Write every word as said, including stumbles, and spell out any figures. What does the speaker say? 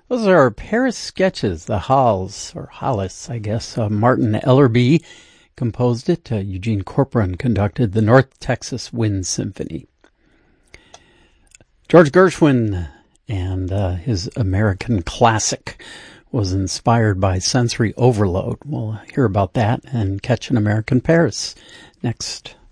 Those are Paris sketches, the Halles, or Hollis, I guess. Uh, Martin Ellerby composed it. Uh, Eugene Corcoran conducted the North Texas Wind Symphony. George Gershwin and uh, his American classic was inspired by sensory overload. We'll hear about that and Catch an American Paris next.